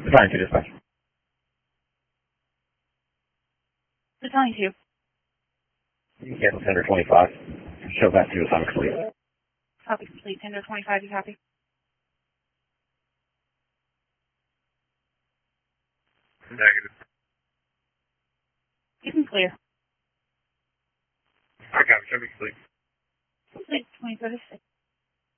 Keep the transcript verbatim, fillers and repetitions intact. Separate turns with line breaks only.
Defining to dispatch.
Defining to.
Cancel tender twenty-five. Show that to atomic sleep.
Copy complete. Tender twenty-five, you copy?
Negative.
You can clear.
I copy. Show me complete.
Complete twenty thirty-six.